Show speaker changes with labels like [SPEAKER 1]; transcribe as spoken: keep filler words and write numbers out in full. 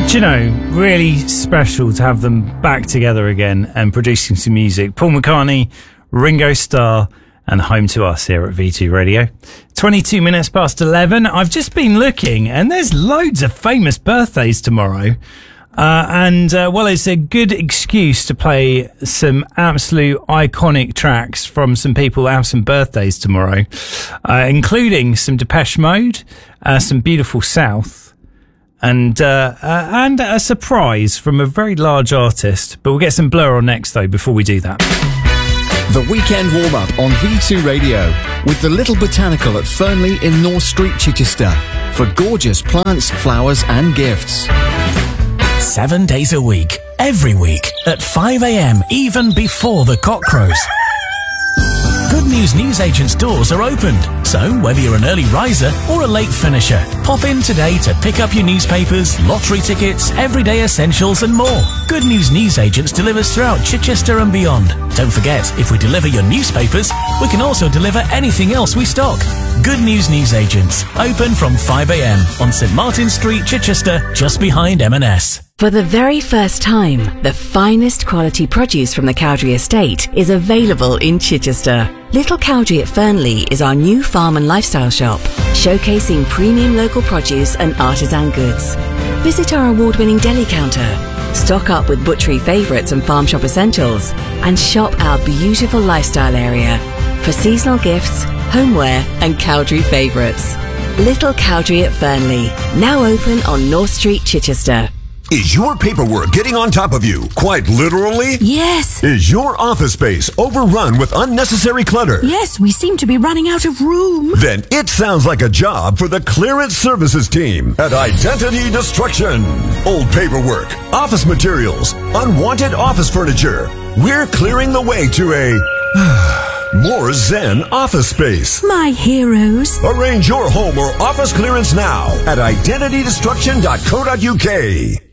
[SPEAKER 1] Do you know, really special to have them back together again and producing some music. Paul McCartney, Ringo Starr, and Home to Us here at V two Radio. twenty-two minutes past eleven. I've just been looking and there's loads of famous birthdays tomorrow. Uh, and, uh, well, it's a good excuse to play some absolute iconic tracks from some people that have some birthdays tomorrow, uh, including some Depeche Mode, uh, some Beautiful South, and uh, uh, and a surprise from a very large artist. But we'll get some Blur on next, though, before we do that.
[SPEAKER 2] The weekend warm-up on V two Radio with the Little Botanical at Fernley in North Street, Chichester, for gorgeous plants, flowers and gifts.
[SPEAKER 3] Seven days a week, every week, at five a.m, even before the cock crows. Good News Newsagent's doors are opened, so whether you're an early riser or a late finisher, pop in today to pick up your newspapers, lottery tickets, everyday essentials and more. Good News Newsagents delivers throughout Chichester and beyond. Don't forget, if we deliver your newspapers, we can also deliver anything else we stock. Good News Newsagents, open from five a.m. on St Martin's Street, Chichester, just behind M and S.
[SPEAKER 4] For the very first time, the finest quality produce from the Cowdrey Estate is available in Chichester. Little Cowdrey at Fernley is our new farm and lifestyle shop, showcasing premium local produce and artisan goods. Visit our award-winning deli counter, stock up with butchery favourites and farm shop essentials, and shop our beautiful lifestyle area for seasonal gifts, homeware and Cowdrey favourites. Little Cowdrey at Fernley, now open on North Street, Chichester.
[SPEAKER 5] Is your paperwork getting on top of you, quite literally?
[SPEAKER 6] Yes.
[SPEAKER 5] Is your office space overrun with unnecessary clutter?
[SPEAKER 6] Yes, we seem to be running out of room.
[SPEAKER 5] Then it sounds like a job for the Clearance Services team at Identity Destruction. Old paperwork, office materials, unwanted office furniture. We're clearing the way to a more zen office space.
[SPEAKER 6] My heroes.
[SPEAKER 5] Arrange your home or office clearance now at identity destruction dot co dot uk.